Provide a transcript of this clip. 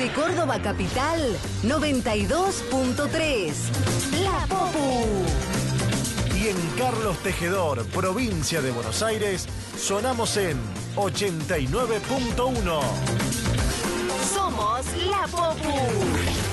Desde Córdoba Capital, 92.3. La Popu. Y en Carlos Tejedor, provincia de Buenos Aires, sonamos en 89.1. Somos La Popu.